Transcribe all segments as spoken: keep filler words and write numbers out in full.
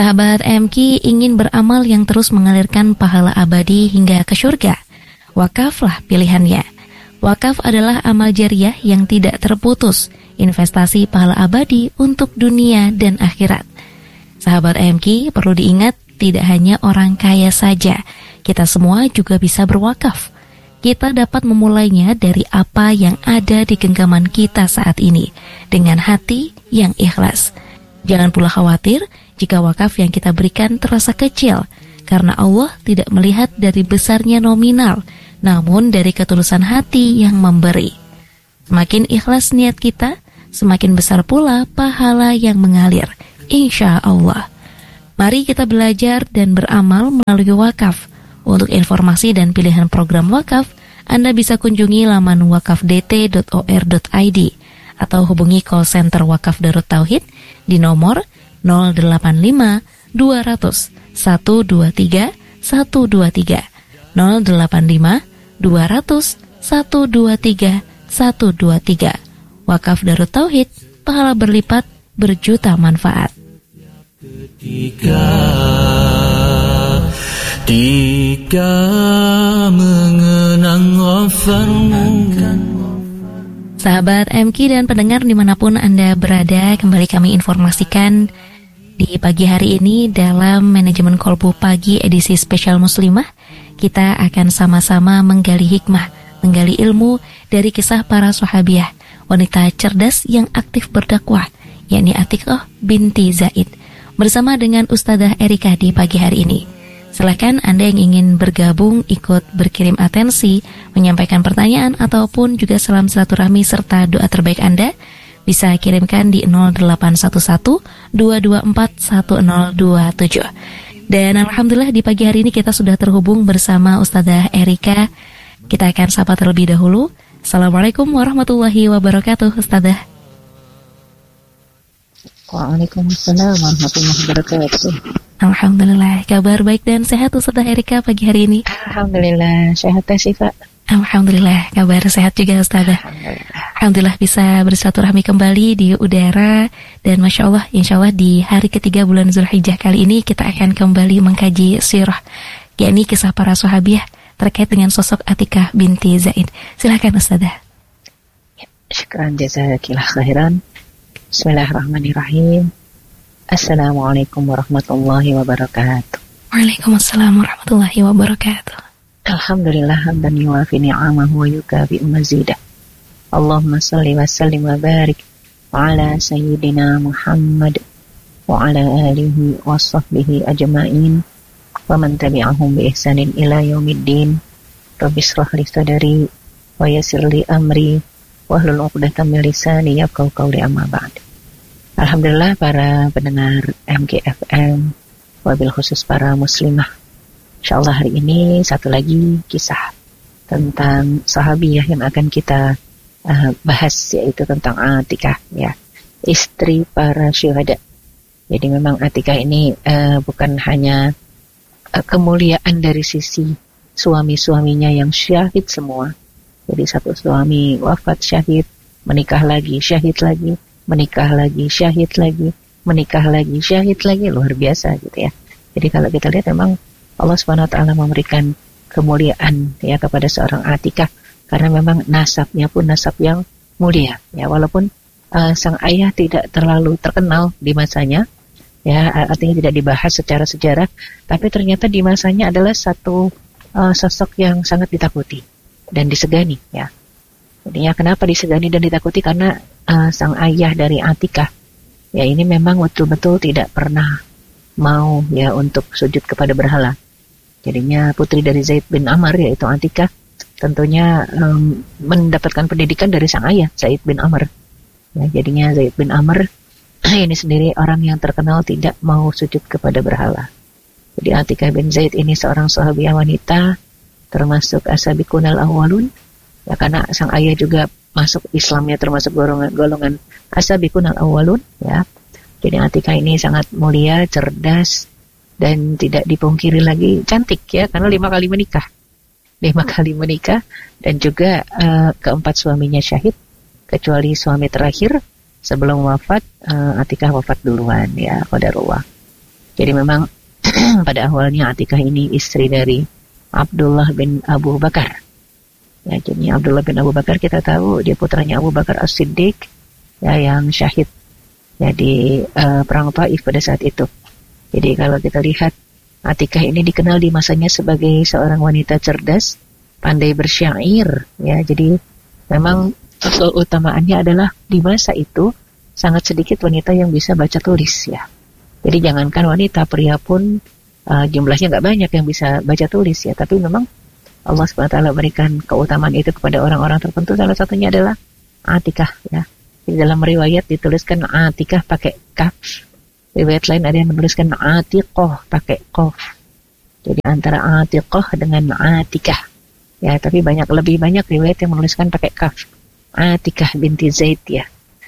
Sahabat M K ingin beramal yang terus mengalirkan pahala abadi hingga ke surga? Wakaflah pilihannya. Wakaf adalah amal jariah yang tidak terputus, investasi pahala abadi untuk dunia dan akhirat. Sahabat M K, perlu diingat, tidak hanya orang kaya saja, kita semua juga bisa berwakaf. Kita dapat memulainya dari apa yang ada di genggaman kita saat ini, dengan hati yang ikhlas. Jangan pula khawatir jika wakaf yang kita berikan terasa kecil, karena Allah tidak melihat dari besarnya nominal, namun dari ketulusan hati yang memberi. Semakin ikhlas niat kita, semakin besar pula pahala yang mengalir, insya Allah. Mari kita belajar dan beramal melalui wakaf. Untuk informasi dan pilihan program wakaf, Anda bisa kunjungi laman wakaf d t dot o r dot i d atau hubungi call center Wakaf Darut Tauhid di nomor nol delapan lima dua nol nol satu dua tiga satu dua tiga nol delapan lima dua nol nol satu dua tiga satu dua tiga. Wakaf Darut Tauhid, pahala berlipat, berjuta manfaat. Ketika Ketika mengenang wafarmu. Sahabat M K dan pendengar dimanapun Anda berada, kembali kami informasikan di pagi hari ini dalam Manajemen Kolbu Pagi edisi spesial Muslimah. Kita akan sama-sama menggali hikmah, menggali ilmu dari kisah para sahabiah, wanita cerdas yang aktif berdakwah, yakni Atiqah binti Zaid, bersama dengan Ustadzah Erika di pagi hari ini. Silakan Anda yang ingin bergabung, ikut berkirim atensi, menyampaikan pertanyaan ataupun juga salam silaturahmi serta doa terbaik Anda, bisa kirimkan di nol delapan satu satu dua dua empat satu nol dua tujuh. Dan alhamdulillah di pagi hari ini kita sudah terhubung bersama Ustadzah Erika. Kita akan sapa terlebih dahulu. Assalamualaikum warahmatullahi wabarakatuh, Ustadzah. Waalaikumsalam warahmatullahi wabarakatuh. Alhamdulillah, kabar baik dan sehat Ustadzah Erika pagi hari ini. Alhamdulillah, sehat sih Pak. Alhamdulillah, kabar sehat juga Ustadzah. Alhamdulillah. Alhamdulillah bisa bersilaturahmi kembali di udara. Dan Masya Allah, Insya Allah di hari ketiga bulan Zulhijjah kali ini kita akan kembali mengkaji sirah, yakni kisah para sahabiah terkait dengan sosok Atiqah binti Zaid. Silakan Ustadzah. Ya, syukran jazakillah khairan. Bismillahirrahmanirrahim. Assalamualaikum warahmatullahi wabarakatuh. Waalaikumsalam warahmatullahi wabarakatuh. Alhamdulillah hamdan yuwafi ni'amahu wa yukafi'u mazidah. Allahumma salli wa sallim wa barik ala sayyidina Muhammad wa ala alihi wa sahbihi ajma'in wa man tabi'ahum bi ihsanin ila yaumiddin. Rabbi shrah li sadri wa yassir li amri wahlul 'uqdatam min lisani yafqahu qawli, amma ba'd. Alhamdulillah para pendengar M K F M, wabil khusus para muslimah. Insyaallah hari ini satu lagi kisah tentang sahabiyah yang akan kita uh, bahas, yaitu tentang Atiqah, ya, istri para syuhada. Jadi memang Atiqah ini uh, bukan hanya uh, kemuliaan dari sisi suami-suaminya yang syahid semua. Jadi satu suami wafat syahid, menikah lagi syahid lagi, menikah lagi, syahid lagi, menikah lagi, syahid lagi, luar biasa gitu ya. Jadi kalau kita lihat memang Allah subhanahu wa taala memberikan kemuliaan ya kepada seorang Atiqah, karena memang nasabnya pun nasab yang mulia ya, walaupun uh, sang ayah tidak terlalu terkenal di masanya ya, artinya tidak dibahas secara sejarah, tapi ternyata di masanya adalah satu uh, sosok yang sangat ditakuti dan disegani ya. Jadinya kenapa disegani dan ditakuti? Karena uh, sang ayah dari Atiqah ya ini memang betul-betul tidak pernah mau ya untuk sujud kepada berhala. Jadinya putri dari Zaid bin Amr yaitu Atiqah tentunya um, mendapatkan pendidikan dari sang ayah Zaid bin Amr. Ya, jadinya Zaid bin Amr ini sendiri orang yang terkenal tidak mau sujud kepada berhala. Jadi Atiqah bin Zaid ini seorang sahabiah wanita termasuk as-sabiqunal awwalun. Ya, karena sang ayah juga masuk Islamnya termasuk golongan golongan as-sabiqunal awwalun ya. Jadi Atiqah ini sangat mulia, cerdas, dan tidak dipungkiri lagi cantik ya, karena lima kali menikah, lima kali menikah, dan juga uh, keempat suaminya syahid, kecuali suami terakhir sebelum wafat, uh, Atiqah wafat duluan ya, qadarullah. Jadi memang pada awalnya Atikah ini istri dari Abdullah bin Abu Bakar. Ya, jadi Abdullah bin Abu Bakar kita tahu dia putranya Abu Bakar As-Siddiq, ya, yang syahid ya di uh, perang Taif pada saat itu. Jadi kalau kita lihat Atikah ini dikenal di masanya sebagai seorang wanita cerdas, pandai bersyair, ya. Jadi memang keutamaannya adalah di masa itu sangat sedikit wanita yang bisa baca tulis, ya. Jadi jangankan wanita, pria pun uh, jumlahnya nggak banyak yang bisa baca tulis, ya. Tapi memang Allah subhanahu wa taala berikan keutamaan itu kepada orang-orang tertentu. Salah satunya adalah Atikah, ya. Di dalam riwayat dituliskan Atikah pakai kaf. Riwayat lain ada yang menuliskan Atiqah pakai qaf. Jadi antara Atiqah dengan Atikah. Ya, tapi banyak lebih banyak riwayat yang menuliskan pakai kaf. Atikah binti Zaid, ya.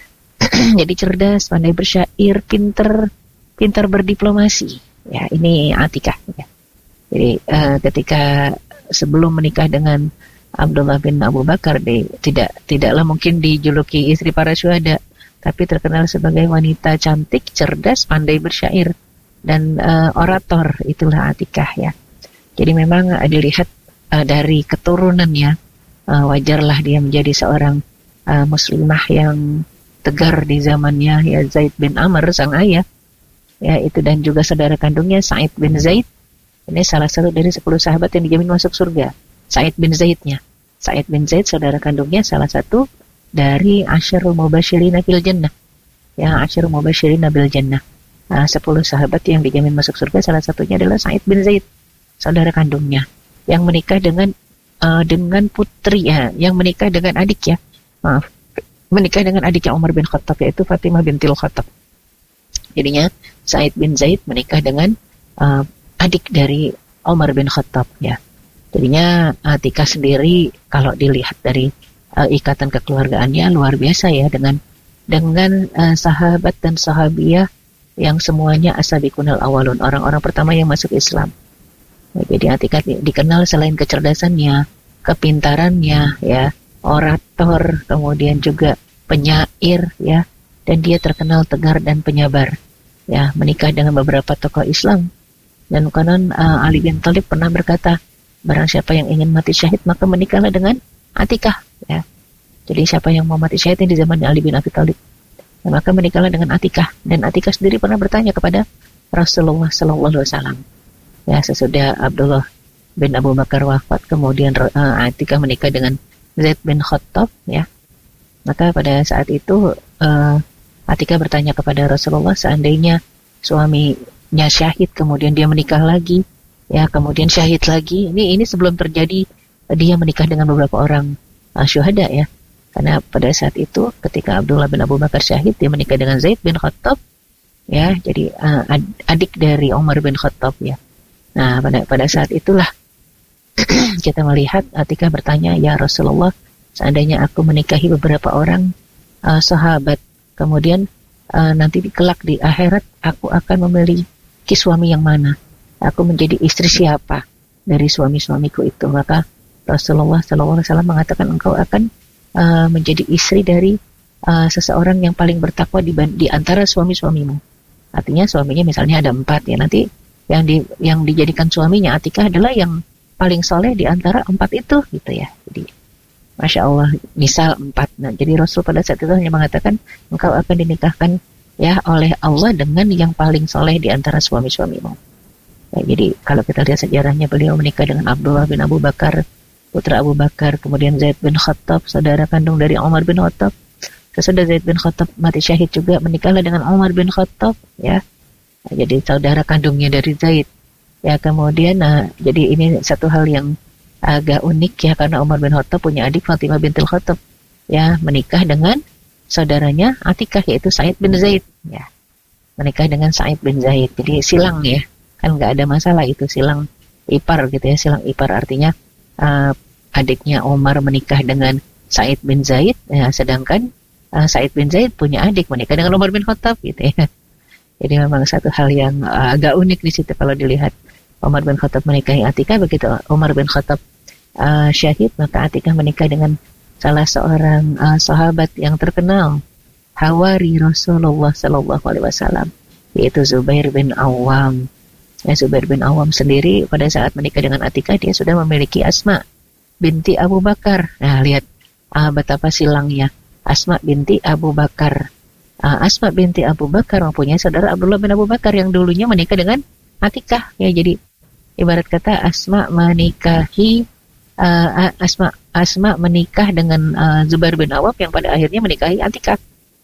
Jadi cerdas, pandai bersyair, pinter pintar berdiplomasi, ya. Ini Atikah, ya. Jadi uh, ketika sebelum menikah dengan Abdullah bin Abu Bakar, di, tidak tidaklah mungkin dijuluki istri para syuhada, tapi terkenal sebagai wanita cantik, cerdas, pandai bersyair dan uh, orator. Itulah Atikah, ya. Jadi memang uh, dilihat uh, dari keturunannya, uh, wajarlah dia menjadi seorang uh, muslimah yang tegar di zamannya, ya. Zaid bin Amr sang ayah, ya, itu, dan juga saudara kandungnya Sa'id bin Zaid. Ini salah satu dari sepuluh sahabat yang dijamin masuk surga. Sa'id bin Zaidnya. Sa'id bin Zaid saudara kandungnya salah satu dari Asyarul Mubashirina bil Jannah. Ya, Asyarul Mubashirina bil Jannah. Nah, sepuluh sahabat yang dijamin masuk surga, salah satunya adalah Sa'id bin Zaid, saudara kandungnya, yang menikah dengan uh, dengan putri, ya, yang menikah dengan adik, ya. Maaf. Menikah dengan adiknya Umar bin Khattab, yaitu Fatimah bintil Khattab. Jadinya Sa'id bin Zaid menikah dengan uh, adik dari Umar bin Khattab, ya. Jadinya Atikah sendiri kalau dilihat dari uh, ikatan kekeluargaannya luar biasa, ya, dengan dengan uh, sahabat dan sahabiah yang semuanya asabiqunal awalun, orang-orang pertama yang masuk Islam. Ya, jadi Atikah dikenal selain kecerdasannya, kepintarannya, ya, orator, kemudian juga penyair, ya, dan dia terkenal tegar dan penyabar, ya, menikah dengan beberapa tokoh Islam. Dan konon uh, Ali bin Thalib pernah berkata, barang siapa yang ingin mati syahid maka menikahlah dengan Atikah, ya. Jadi siapa yang mau mati syahid di zaman Ali bin Abi Thalib, ya, maka menikahlah dengan Atikah. Dan Atikah sendiri pernah bertanya kepada Rasulullah Sallallahu Alaihi Wasallam, ya, sesudah Abdullah bin Abu Bakar wafat, kemudian uh, Atikah menikah dengan Zaid bin Khattab, ya. Maka pada saat itu uh, Atikah bertanya kepada Rasulullah, seandainya suaminya syahid kemudian dia menikah lagi, ya, kemudian syahid lagi, ini ini sebelum terjadi uh, dia menikah dengan beberapa orang uh, syuhada, ya. Karena pada saat itu ketika Abdullah bin Abu Bakar syahid, dia menikah dengan Zaid bin Khattab, ya, jadi uh, adik dari Umar bin Khattab, ya. Nah, pada pada saat itulah kita melihat Atikah bertanya, ya Rasulullah, seandainya aku menikahi beberapa orang uh, sahabat, kemudian uh, nanti kelak di akhirat aku akan memiliki suami yang mana? Aku menjadi istri siapa dari suami-suamiku itu? Maka Rasulullah shallallahu alaihi wasallam mengatakan, engkau akan uh, menjadi istri dari uh, seseorang yang paling bertakwa di, di antara suami-suamimu. Artinya suaminya misalnya ada empat, ya, nanti yang di yang dijadikan suaminya Atikah adalah yang paling soleh di antara empat itu, gitu, ya. Jadi Masya Allah, misal empat. Nah, jadi Rasul pada saat itu hanya mengatakan, engkau akan dinikahkan, ya, oleh Allah dengan yang paling soleh di antara suami-suamimu. Ya, jadi kalau kita lihat sejarahnya, beliau menikah dengan Abdullah bin Abu Bakar, putra Abu Bakar, kemudian Zaid bin Khattab, saudara kandung dari Umar bin Khattab. Sesudah Zaid bin Khattab mati syahid juga, menikahlah dengan Umar bin Khattab, ya. Nah, jadi saudara kandungnya dari Zaid. Ya, kemudian, nah, jadi ini satu hal yang agak unik, ya, karena Umar bin Khattab punya adik Fatimah bintil Khattab, ya, menikah dengan saudaranya Atikah, yaitu Sa'id bin Zaid, ya, menikah dengan Sa'id bin Zaid. Jadi silang, ya, kan nggak ada masalah itu, silang ipar, gitu, ya, silang ipar artinya uh, adiknya Umar menikah dengan Sa'id bin Zaid, ya, sedangkan uh, Sa'id bin Zaid punya adik menikah dengan Umar bin Khattab, gitu, ya. Jadi memang satu hal yang uh, agak unik di situ kalau dilihat. Umar bin Khattab menikahi Atikah, begitu Umar bin Khattab uh, syahid, maka Atikah menikah dengan salah seorang uh, sahabat yang terkenal, Hawari Rasulullah Sallallahu Alaihi Wasallam, yaitu Zubair bin Awam. Ya, Zubair bin Awam sendiri pada saat menikah dengan Atikah dia sudah memiliki Asma binti Abu Bakar. Nah, lihat uh, betapa silangnya. Asma binti Abu Bakar. Uh, Asma binti Abu Bakar mempunyai saudara Abdullah bin Abu Bakar yang dulunya menikah dengan Atikah. Ya, jadi ibarat kata Asma menikahi uh, Asma Asma menikah dengan uh, Zubair bin Awam yang pada akhirnya menikahi Atikah.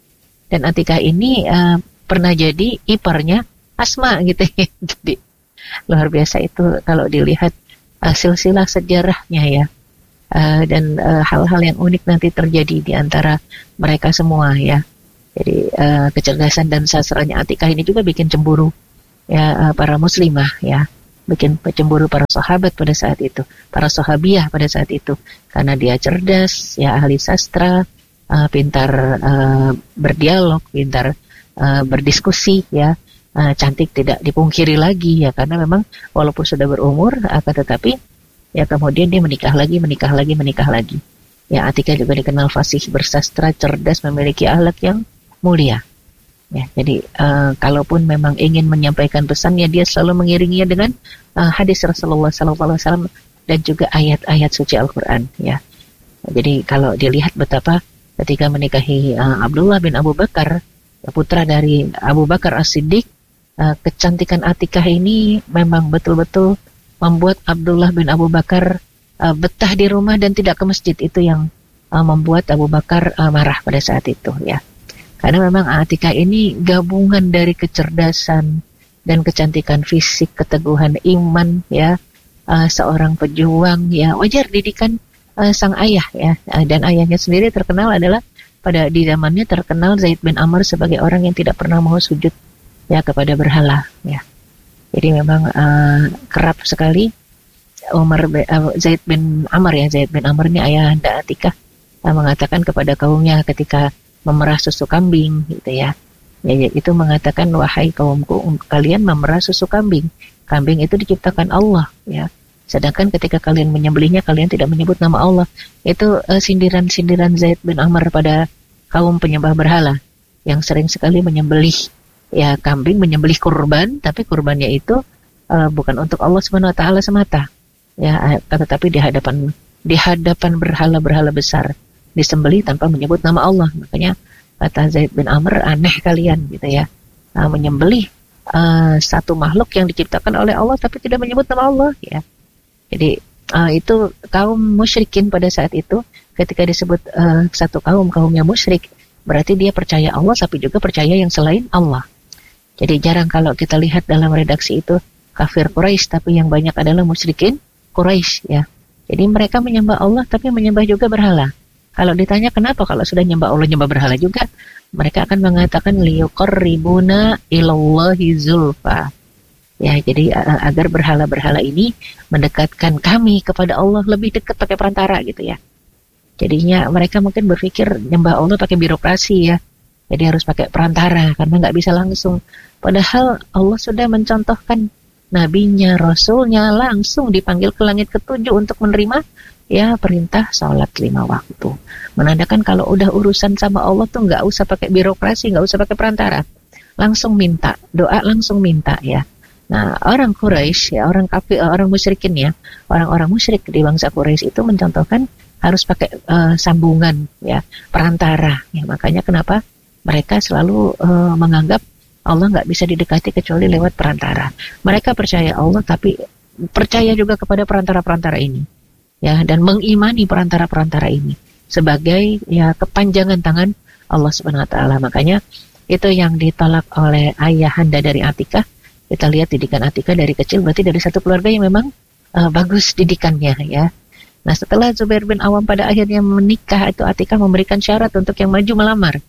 Dan Atikah ini uh, pernah jadi iparnya Asma gitu ya. Jadi luar biasa itu kalau dilihat uh, silsilah sejarahnya ya. Uh, dan uh, hal-hal yang unik nanti terjadi di antara mereka semua ya. Jadi uh, kecerdasan dan sastranya Atikah ini juga bikin cemburu ya uh, para muslimah ya. Bikin cemburu para sahabat pada saat itu, para sahabiah pada saat itu, karena dia cerdas, ya ahli sastra, uh, pintar uh, berdialog, pintar uh, berdiskusi, ya uh, cantik tidak dipungkiri lagi, ya karena memang walaupun sudah berumur, akan tetapi ya kemudian dia menikah lagi, menikah lagi, menikah lagi. Ya Atikah juga dikenal fasih, bersastra, cerdas, memiliki akhlak yang mulia. Ya, jadi uh, kalaupun memang ingin menyampaikan pesannya, dia selalu mengiringinya dengan uh, hadis Rasulullah sallallahu alaihi wasallam dan juga ayat-ayat suci Al-Quran. Ya, jadi kalau dilihat betapa ketika menikahi uh, Abdullah bin Abu Bakar, putra dari Abu Bakar As-Siddiq, uh, kecantikan Atikah ini memang betul-betul membuat Abdullah bin Abu Bakar uh, betah di rumah dan tidak ke masjid. Itu yang uh, membuat Abu Bakar uh, marah pada saat itu. Ya. Karena memang Atikah ini gabungan dari kecerdasan dan kecantikan fisik, keteguhan iman, ya, uh, seorang pejuang, ya, wajar didikan uh, sang ayah, ya, uh, dan ayahnya sendiri terkenal adalah pada di zamannya terkenal Zaid bin Amr sebagai orang yang tidak pernah mau sujud, ya, kepada berhala, ya. Jadi memang uh, kerap sekali Umar uh, Zaid bin Amr, ya, Zaid bin Amr ini ayahanda Atikah uh, mengatakan kepada kaumnya ketika memerah susu kambing gitu ya. Ya, itu mengatakan wahai kaumku, kalian memerah susu kambing. Kambing itu diciptakan Allah ya. Sedangkan ketika kalian menyembelihnya kalian tidak menyebut nama Allah. Itu uh, sindiran-sindiran Zaid bin Amr pada kaum penyembah berhala yang sering sekali menyembelih ya kambing, menyembelih kurban, tapi kurbannya itu uh, bukan untuk Allah Subhanahu wa taala semata. Ya, tetapi di hadapan di hadapan berhala-berhala besar. Disembelih tanpa menyebut nama Allah. Makanya kata Zaid bin Amr, aneh kalian gitu ya, nah, menyembelih uh, satu makhluk yang diciptakan oleh Allah tapi tidak menyebut nama Allah ya. Jadi uh, itu kaum musyrikin pada saat itu ketika disebut uh, satu kaum kaumnya musyrik, berarti dia percaya Allah tapi juga percaya yang selain Allah. Jadi jarang kalau kita lihat dalam redaksi itu kafir Quraisy, tapi yang banyak adalah musyrikin Quraisy ya. Jadi mereka menyembah Allah tapi menyembah juga berhala. Kalau ditanya kenapa kalau sudah nyembah Allah nyembah berhala juga, mereka akan mengatakan liyuqarribuna ilallahi zulfa. Ya, jadi uh, agar berhala-berhala ini mendekatkan kami kepada Allah lebih dekat pakai perantara gitu ya. Jadinya mereka mungkin berpikir nyembah Allah pakai birokrasi ya. Jadi harus pakai perantara karena nggak bisa langsung. Padahal Allah sudah mencontohkan nabinya, rasulnya langsung dipanggil ke langit ketujuh untuk menerima ya perintah sholat lima waktu. Menandakan kalau udah urusan sama Allah tuh nggak usah pakai birokrasi, nggak usah pakai perantara, langsung minta doa, langsung minta ya. Nah orang Quraisy ya, orang kafir, orang musyrikin ya, orang-orang musyrik di bangsa Quraisy itu mencontohkan harus pakai uh, sambungan ya, perantara ya. Makanya kenapa mereka selalu uh, menganggap Allah nggak bisa didekati kecuali lewat perantara. Mereka percaya Allah tapi percaya juga kepada perantara-perantara ini. Ya, dan mengimani perantara-perantara ini sebagai ya kepanjangan tangan Allah Subhanahu wa taala. Makanya itu yang ditolak oleh ayahanda dari Atikah. Kita lihat didikan Atikah dari kecil berarti dari satu keluarga yang memang uh, bagus didikannya ya. Nah, setelah Zubair bin Awam pada akhirnya menikah, itu Atikah memberikan syarat untuk yang maju melamar.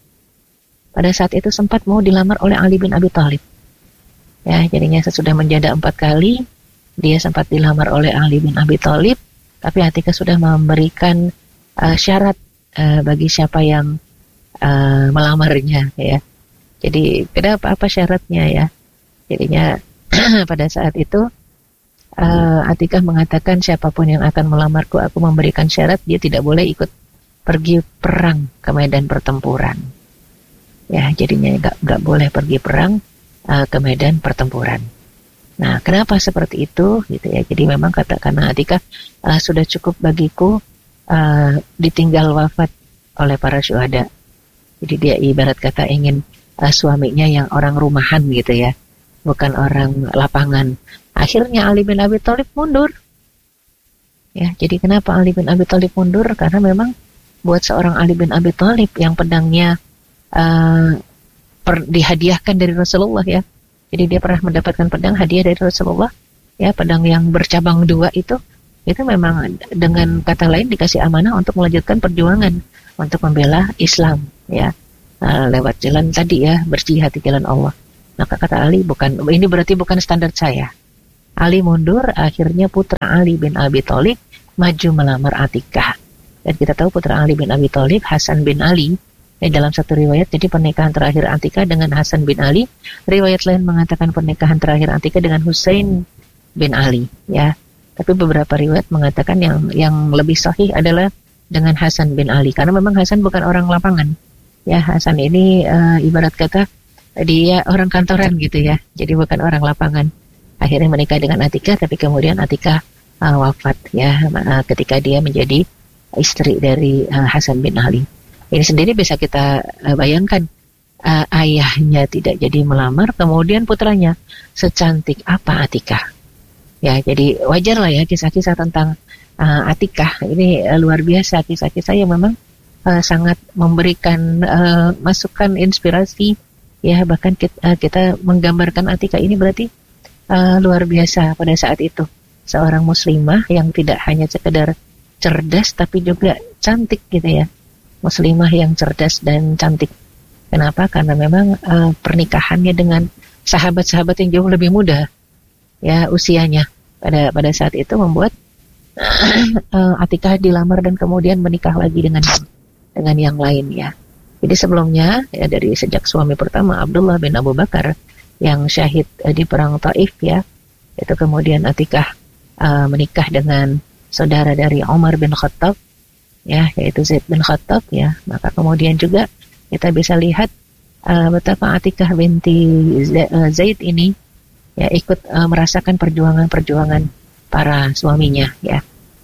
Pada saat itu sempat mau dilamar oleh Ali bin Abi Thalib. Ya, jadinya sesudah menjanda empat kali, dia sempat dilamar oleh Ali bin Abi Thalib. Tapi Atikah sudah memberikan uh, syarat uh, bagi siapa yang uh, melamarnya ya. Jadi kenapa apa syaratnya ya? Jadinya pada saat itu uh, Atikah mengatakan siapapun yang akan melamarku, aku memberikan syarat dia tidak boleh ikut pergi perang ke medan pertempuran. Ya, jadinya nggak nggak boleh pergi perang uh, ke medan pertempuran. Nah, kenapa seperti itu gitu ya? Jadi memang kata karena Atikah uh, sudah cukup bagiku uh, ditinggal wafat oleh para syuhada. Jadi dia ibarat kata ingin uh, suaminya yang orang rumahan gitu ya, bukan orang lapangan. Akhirnya Ali bin Abi Thalib mundur. Ya, jadi kenapa Ali bin Abi Thalib mundur? Karena memang buat seorang Ali bin Abi Thalib yang pedangnya uh, per, dihadiahkan dari Rasulullah ya. Jadi dia pernah mendapatkan pedang hadiah dari Rasulullah ya, pedang yang bercabang dua itu itu memang dengan kata lain dikasih amanah untuk melanjutkan perjuangan untuk membela Islam ya, uh, lewat jalan tadi ya, berjihad di jalan Allah. Maka kata Ali, bukan ini berarti bukan standar saya. Ali mundur, akhirnya putra Ali bin Abi Thalib maju melamar Atikah. Dan kita tahu putra Ali bin Abi Thalib, Hasan bin Ali, eh, dalam satu riwayat, jadi pernikahan terakhir Atikah dengan Hasan bin Ali. Riwayat lain mengatakan pernikahan terakhir Atikah dengan Husain bin Ali, ya. Tapi beberapa riwayat mengatakan yang yang lebih sahih adalah dengan Hasan bin Ali, karena memang Hasan bukan orang lapangan. Ya, Hasan ini uh, ibarat kata dia orang kantoran gitu ya, jadi bukan orang lapangan. Akhirnya menikah dengan Atikah, tapi kemudian Atikah uh, wafat ya uh, ketika dia menjadi istri dari uh, Hasan bin Ali. Ini sendiri bisa kita uh, bayangkan, uh, ayahnya tidak jadi melamar, kemudian putranya secantik apa Atikah. Ya, jadi wajar lah ya kisah-kisah tentang uh, Atikah ini uh, luar biasa, kisah-kisah yang memang uh, sangat memberikan uh, masukan, inspirasi ya, bahkan kita, uh, kita menggambarkan Atikah ini berarti Uh, luar biasa pada saat itu, seorang muslimah yang tidak hanya sekedar cerdas tapi juga cantik gitu ya, muslimah yang cerdas dan cantik. Kenapa? Karena memang uh, pernikahannya dengan sahabat-sahabat yang jauh lebih muda ya usianya pada pada saat itu membuat uh, Atikah dilamar dan kemudian menikah lagi dengan dengan yang lain ya. Jadi sebelumnya ya, dari sejak suami pertama Abdullah bin Abu Bakar yang syahid uh, di perang Taif ya, itu kemudian Atikah uh, menikah dengan saudara dari Umar bin Khattab ya, yaitu Zaid bin Khattab ya. Maka kemudian juga kita bisa lihat uh, betapa Atikah binti Zaid ini ya ikut uh, merasakan perjuangan-perjuangan para suaminya ya.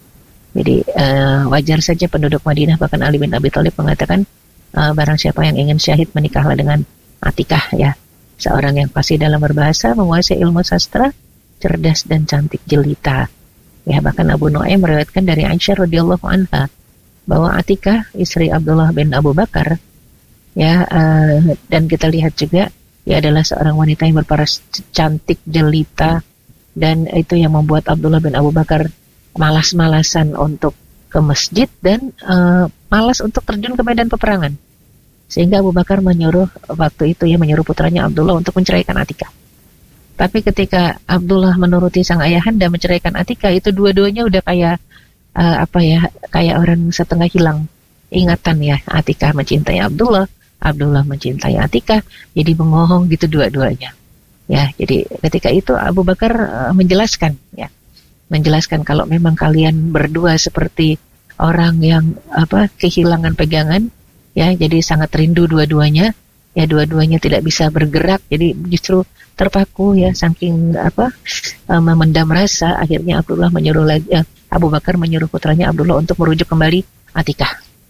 Jadi uh, wajar saja penduduk Madinah, bahkan Ali bin Abi Thalib mengatakan uh, barang siapa yang ingin syahid menikahlah dengan Atikah ya. Seorang yang fasih dalam berbahasa, menguasai ilmu sastra, cerdas dan cantik jelita. Ya, bahkan Abu Nuaim meriwayatkan dari Aisyah radhiyallahu anha bahwa Atikah istri Abdullah bin Abu Bakar ya, uh, dan kita lihat juga dia adalah seorang wanita yang berparas cantik jelita, dan itu yang membuat Abdullah bin Abu Bakar malas-malasan untuk ke masjid dan uh, malas untuk terjun ke medan peperangan. Sehingga Abu Bakar menyuruh waktu itu ya menyuruh putranya Abdullah untuk menceraikan Atikah. Tapi ketika Abdullah menuruti sang ayahanda menceraikan Atikah, itu dua-duanya udah kayak uh, apa ya, kayak orang setengah hilang ingatan ya. Atikah mencintai Abdullah, Abdullah mencintai Atikah, jadi bengong gitu dua-duanya. Ya, jadi ketika itu Abu Bakar uh, menjelaskan ya, menjelaskan kalau memang kalian berdua seperti orang yang apa kehilangan pegangan. Ya, jadi sangat rindu dua-duanya. Ya, dua-duanya tidak bisa bergerak. Jadi justru terpaku ya, saking apa uh, memendam rasa. Akhirnya Abdullah menyuruh lagi, uh, Abu Bakar menyuruh putranya Abdullah untuk merujuk kembali Atikah.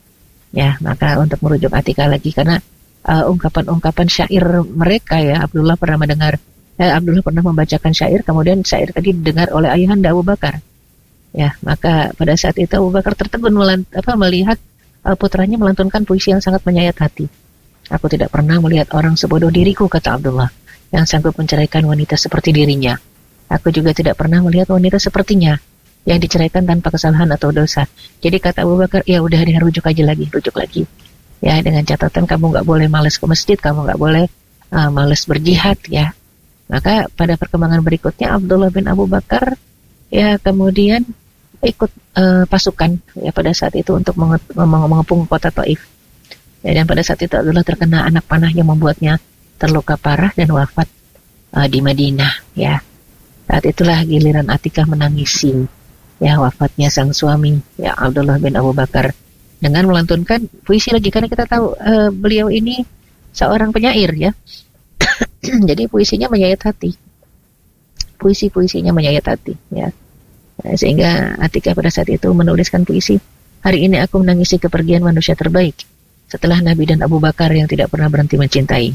Ya, maka untuk merujuk Atikah lagi karena uh, ungkapan-ungkapan syair mereka ya, Abdullah pernah mendengar, eh, Abdullah pernah membacakan syair, kemudian syair tadi didengar oleh ayahanda Abu Bakar. Ya, maka pada saat itu Abu Bakar tertegun melant- apa, melihat putranya melantunkan puisi yang sangat menyayat hati. Aku tidak pernah melihat orang sebodoh diriku, kata Abdullah, yang sanggup menceraikan wanita seperti dirinya. Aku juga tidak pernah melihat wanita sepertinya yang diceraikan tanpa kesalahan atau dosa. Jadi kata Abu Bakar, ya udah deh, rujuk aja lagi, rujuk lagi. Ya, dengan catatan kamu nggak boleh malas ke masjid, kamu nggak boleh uh, malas berjihad ya. Maka pada perkembangan berikutnya Abdullah bin Abu Bakar ya kemudian ikut uh, pasukan ya pada saat itu untuk menge- mengepung kota Taif. Ya, dan pada saat itu Abdullah terkena anak panah yang membuatnya terluka parah dan wafat uh, di Madinah ya. Saat itulah giliran Atikah menangisi ya wafatnya sang suami ya Abdullah bin Abu Bakar dengan melantunkan puisi lagi, karena kita tahu uh, beliau ini seorang penyair ya. Jadi puisinya menyayat hati. Puisi-puisinya menyayat hati, ya. Nah, sehingga Atikah pada saat itu menuliskan puisi, hari ini aku menangisi kepergian manusia terbaik setelah Nabi dan Abu Bakar yang tidak pernah berhenti mencintai.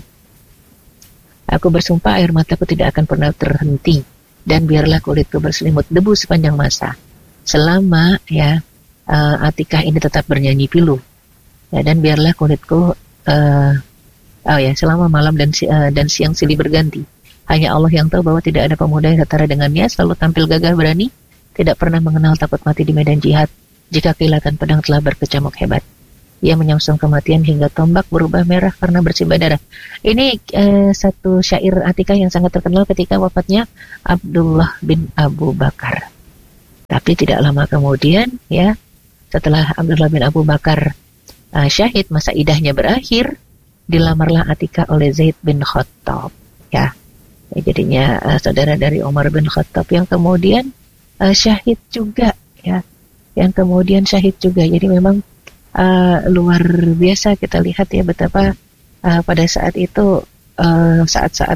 Aku bersumpah air mataku tidak akan pernah terhenti, dan biarlah kulitku berselimut debu sepanjang masa selama ya uh, Atikah ini tetap bernyanyi pilu, ya, dan biarlah kulitku uh, oh ya selama malam dan si, uh, dan siang silih berganti. Hanya Allah yang tahu bahwa tidak ada pemuda yang setara dengannya, selalu tampil gagah berani, tidak pernah mengenal takut mati di medan jihad. Jika kilatan pedang telah berkecamuk hebat, ia menyongsong kematian hingga tombak berubah merah karena bersimbah darah. Ini eh, satu syair Atikah yang sangat terkenal ketika wafatnya Abdullah bin Abu Bakar. Tapi tidak lama kemudian, ya, setelah Abdullah bin Abu Bakar uh, syahid, masa idahnya berakhir, dilamarlah Atikah oleh Zaid bin Khattab. Ya, ya jadinya uh, saudara dari Umar bin Khattab yang kemudian uh, syahid juga, ya, yang kemudian syahid juga. Jadi memang uh, luar biasa kita lihat ya betapa uh, pada saat itu uh, saat-saat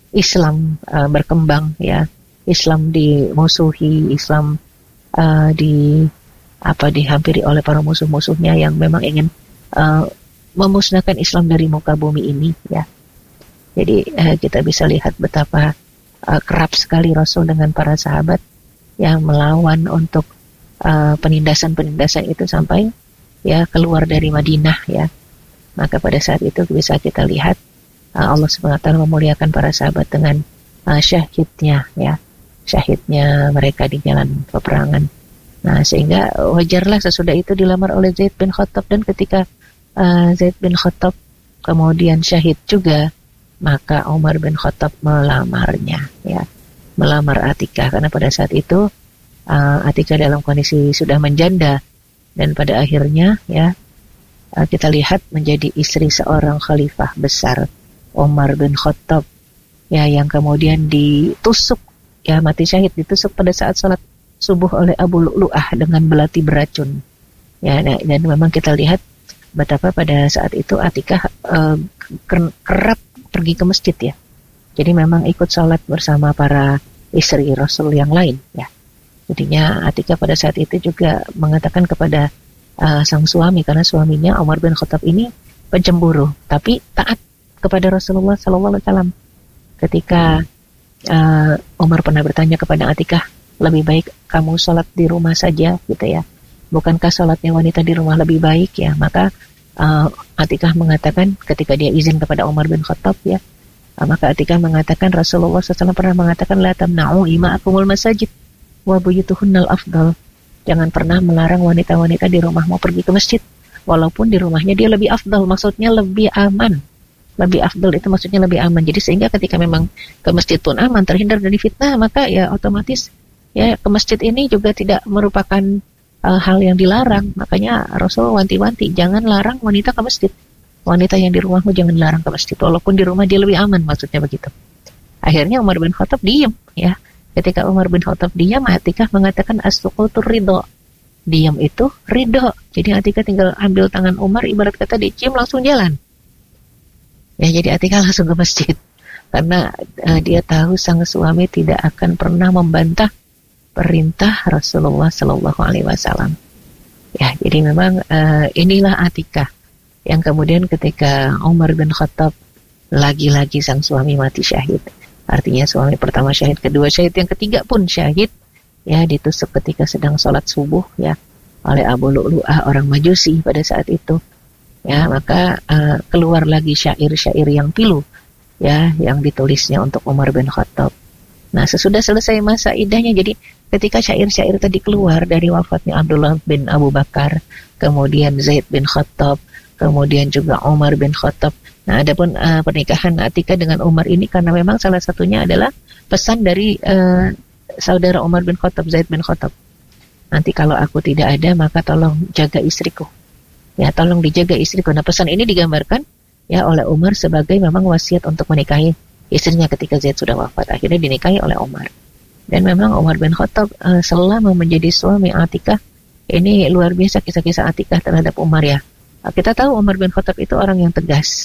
Islam uh, berkembang, ya, Islam dimusuhi, Islam uh, di apa dihampiri oleh para musuh-musuhnya yang memang ingin uh, memusnahkan Islam dari muka bumi ini, ya. Jadi uh, kita bisa lihat betapa uh, kerap sekali Rasul dengan para sahabat yang melawan untuk uh, penindasan-penindasan itu sampai ya keluar dari Madinah, ya. Maka pada saat itu bisa kita lihat uh, Allah subhanahu wa taala memuliakan para sahabat dengan uh, syahidnya, ya, syahidnya mereka di jalan peperangan. Nah, sehingga wajarlah sesudah itu dilamar oleh Zaid bin Khattab, dan ketika uh, Zaid bin Khattab kemudian syahid juga, maka Umar bin Khattab melamarnya, ya, melamar Atikah, karena pada saat itu uh, Atikah dalam kondisi sudah menjanda, dan pada akhirnya, ya, uh, kita lihat menjadi istri seorang khalifah besar, Umar bin Khattab, ya, yang kemudian ditusuk, ya, mati syahid, ditusuk pada saat sholat subuh oleh Abu Lu'lu'ah dengan belati beracun, ya. Nah, dan memang kita lihat betapa pada saat itu Atikah uh, kerap pergi ke masjid, ya. Jadi memang ikut sholat bersama para istri Rasul yang lain, ya. Jadinya Atikah pada saat itu juga mengatakan kepada uh, sang suami, karena suaminya Umar bin Khattab ini pencemburu, tapi taat kepada Rasulullah Sallallahu Alaihi Wasallam. Ketika uh, Umar pernah bertanya kepada Atikah, lebih baik kamu sholat di rumah saja, gitu ya, bukankah sholatnya wanita di rumah lebih baik, ya? Maka uh, Atikah mengatakan ketika dia izin kepada Umar bin Khattab, ya, uh, maka Atikah mengatakan Rasulullah shallallahu alaihi wasallam pernah mengatakan la tamna'u ima'akumul masajid wa buyutuhunnal afdal. Jangan pernah melarang wanita-wanita di rumah mau pergi ke masjid, walaupun di rumahnya dia lebih afdal, maksudnya lebih aman. Lebih afdal itu maksudnya lebih aman. Jadi sehingga ketika memang ke masjid pun aman, terhindar dari fitnah, maka ya otomatis ya ke masjid ini juga tidak merupakan uh, hal yang dilarang. Makanya Rasul wanti-wanti, jangan larang wanita ke masjid. Wanita yang di rumahmu jangan larang ke masjid, walaupun di rumah dia lebih aman, maksudnya begitu. Akhirnya Umar bin Khattab diam, ya. Ketika Umar bin Khattab diam, Atikah mengatakan as-sukutu ridho. Diam itu ridho. Jadi Atikah tinggal ambil tangan Umar, ibarat kata dicium langsung jalan. Ya, jadi Atikah langsung ke masjid. Karena uh, dia tahu sang suami tidak akan pernah membantah perintah Rasulullah Sallallahu Alaihi Wasallam. Ya, jadi memang uh, inilah Atikah yang kemudian ketika Umar bin Khattab lagi-lagi sang suami mati syahid. Artinya suami pertama syahid, kedua syahid, yang ketiga pun syahid, ya, ditusuk ketika sedang sholat subuh, ya, oleh Abu Lu'lu'ah orang Majusi pada saat itu. Ya, maka uh, keluar lagi syair-syair yang pilu, ya, yang ditulisnya untuk Umar bin Khattab. Nah, sesudah selesai masa idahnya, jadi ketika syair-syair tadi keluar dari wafatnya Abdullah bin Abu Bakar, kemudian Zaid bin Khattab, kemudian juga Umar bin Khattab. Nah, adapun uh, pernikahan Atikah dengan Umar ini karena memang salah satunya adalah pesan dari uh, saudara Umar bin Khattab, Zaid bin Khattab. Nanti kalau aku tidak ada, maka tolong jaga istriku. Ya, tolong dijaga istriku. Nah, pesan ini digambarkan, ya, oleh Umar sebagai memang wasiat untuk menikahi istrinya ketika Zaid sudah wafat. Akhirnya dinikahi oleh Umar. Dan memang Umar bin Khattab uh, selama menjadi suami Atikah, ini luar biasa kisah-kisah Atikah terhadap Umar, ya. Uh, kita tahu Umar bin Khattab itu orang yang tegas,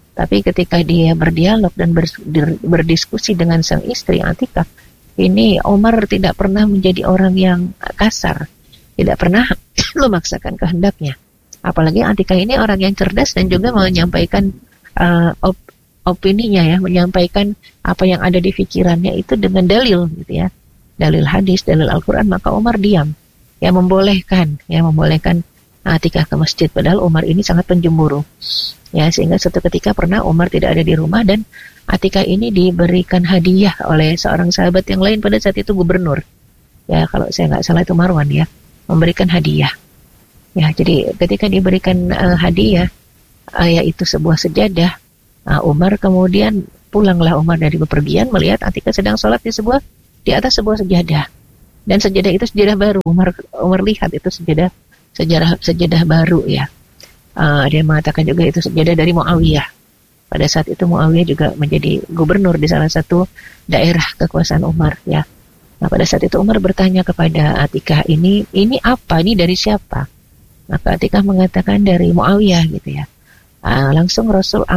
Tapi ketika dia berdialog dan berdiskusi dengan sang istri Atikah, ini Umar tidak pernah menjadi orang yang kasar, tidak pernah memaksakan kehendaknya. Apalagi Atikah ini orang yang cerdas dan juga menyampaikan uh, op- opininya ya, menyampaikan apa yang ada di pikirannya itu dengan dalil gitu ya, dalil hadis, dalil Al-Quran. Maka Umar diam, ya membolehkan, ya membolehkan Atikah ke masjid. Padahal Umar ini sangat penjemuru. Ya, sehingga suatu ketika pernah Umar tidak ada di rumah dan Atikah ini diberikan hadiah oleh seorang sahabat yang lain, pada saat itu gubernur. Ya, kalau saya nggak salah itu Marwan ya, memberikan hadiah. Ya, jadi ketika diberikan uh, hadiah, uh, yaitu sebuah sejadah, uh, Umar kemudian pulanglah Umar dari bepergian melihat Atikah sedang sholat di sebuah di atas sebuah sejadah. Dan sejadah itu sejadah baru. Umar Umar lihat itu sejadah sejarah sejadah baru ya. Uh, dia mengatakan juga itu sejadah dari Muawiyah. Pada saat itu Muawiyah juga menjadi gubernur di salah satu daerah kekuasaan Umar ya. Nah, pada saat itu Umar bertanya kepada Atikah, ini ini apa? Ini dari siapa? Maka Atikah mengatakan dari Muawiyah gitu ya. Uh, langsung Rasul